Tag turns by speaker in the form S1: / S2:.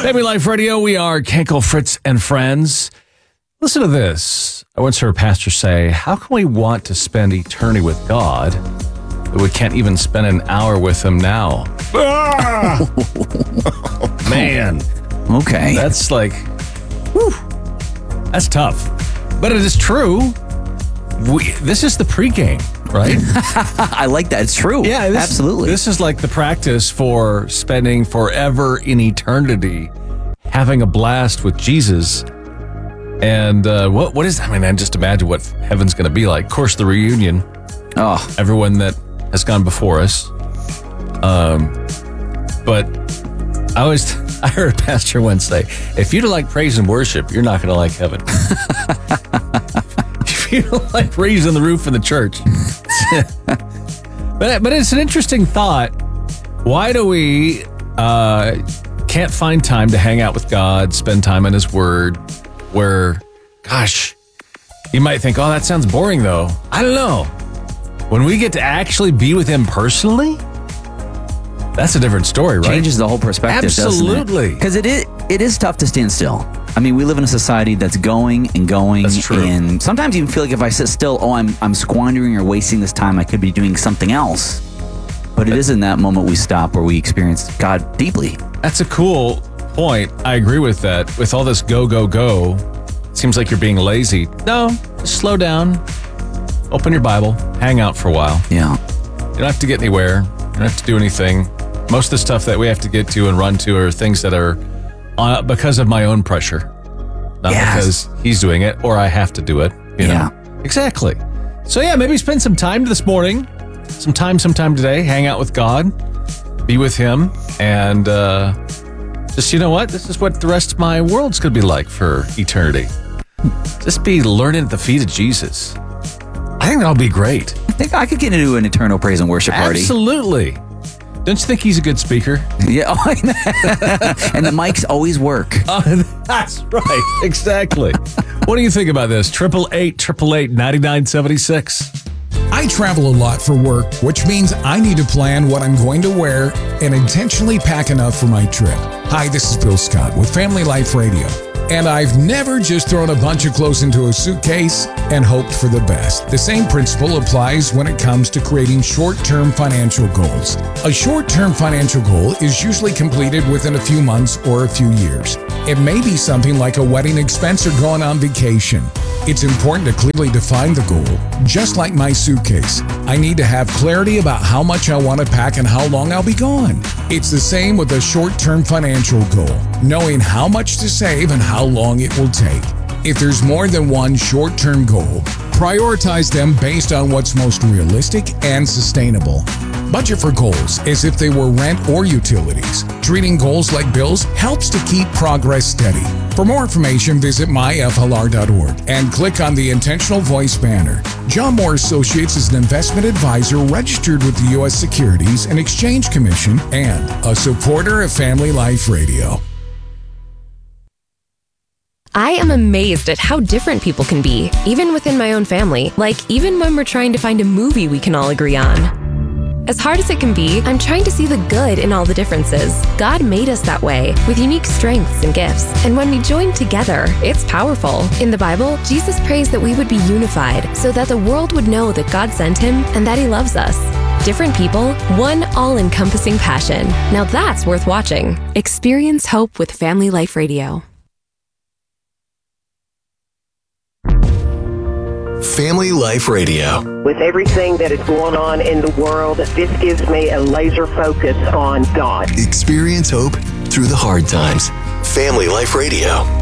S1: Family Life Radio, we are Kenkel, Fritz, and friends. Listen to this. I once heard a pastor say, how can we want to spend eternity with God that we can't even spend an hour with him now? Man.
S2: Okay.
S1: That's like, whew, that's tough. But it is true. This is the pregame, right?
S2: I like that. It's true.
S1: Yeah,
S2: absolutely.
S1: This is like the practice for spending forever in eternity, having a blast with Jesus. And what is, I mean, I just imagine what heaven's going to be like. Of course, the reunion.
S2: Oh,
S1: everyone that has gone before us. But I heard a pastor once say, if you don't like praise and worship, you're not going to like heaven. If you don't like raising the roof in the church. But it's an interesting thought. Why do we can't find time to hang out with God, spend time in his word, where, gosh, you might think, oh, that sounds boring though. I don't know. When we get to actually be with him personally, that's a different story, right?
S2: Changes the whole perspective,
S1: absolutely.
S2: Because it is tough to stand still. I mean, we live in a society that's going and going.
S1: That's true.
S2: And sometimes you feel like if I sit still, I'm squandering or wasting this time. I could be doing something else. But it is in that moment we stop where we experience God deeply.
S1: That's a cool point. I agree with that. With all this go, go, go, it seems like you're being lazy. No, just slow down. Open your Bible. Hang out for a while.
S2: Yeah.
S1: You don't have to get anywhere. You don't have to do anything. Most of the stuff that we have to get to and run to are things that are because of my own pressure. Not because he's doing it or I have to do it. You know? Exactly. So yeah, maybe spend some time this morning, sometime today, hang out with God, be with him, and just, you know what? This is what the rest of my world's going to be like for eternity. Just be learning at the feet of Jesus. I think that'll be great.
S2: I think I could get into an eternal praise and worship party.
S1: Absolutely. Don't you think he's a good speaker?
S2: Yeah. And the mics always work.
S1: That's right. Exactly. What do you think about this? 888-888-9976.
S3: I travel a lot for work, which means I need to plan what I'm going to wear and intentionally pack enough for my trip. Hi, this is Bill Scott with Family Life Radio. And I've never just thrown a bunch of clothes into a suitcase and hoped for the best. The same principle applies when it comes to creating short-term financial goals. A short-term financial goal is usually completed within a few months or a few years. It may be something like a wedding expense or going on vacation. It's important to clearly define the goal. Just like my suitcase, I need to have clarity about how much I want to pack and how long I'll be gone. It's the same with a short-term financial goal, knowing how much to save and how long it will take. If there's more than one short-term goal, prioritize them based on what's most realistic and sustainable. Budget for goals as if they were rent or utilities. Treating goals like bills helps to keep progress steady. For more information, visit myflr.org and click on the Intentional Voice banner. John Moore Associates is an investment advisor registered with the U.S. Securities and Exchange Commission and a supporter of Family Life Radio.
S4: I am amazed at how different people can be, even within my own family. Like, even when we're trying to find a movie we can all agree on. As hard as it can be, I'm trying to see the good in all the differences. God made us that way, with unique strengths and gifts. And when we join together, it's powerful. In the Bible, Jesus prays that we would be unified, so that the world would know that God sent him and that he loves us. Different people, one all-encompassing passion. Now that's worth watching. Experience hope with Family Life Radio.
S5: Family Life Radio.
S6: With everything that is going on in the world, this gives me a laser focus on God.
S5: Experience hope through the hard times. Family Life Radio.